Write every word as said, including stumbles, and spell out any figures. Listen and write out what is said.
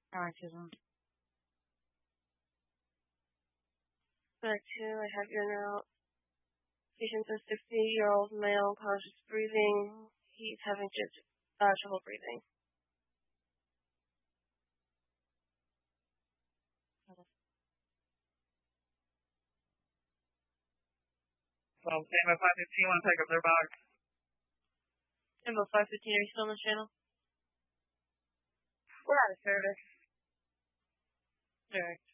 Autism. Back two, I have your now. Patient is sixty-year-old male, conscious breathing. He's having just uh, trouble breathing. So, Tampa five fifteen, want to take up their box? Tampa five fifteen, are you still on the channel? We're out of service. Direct.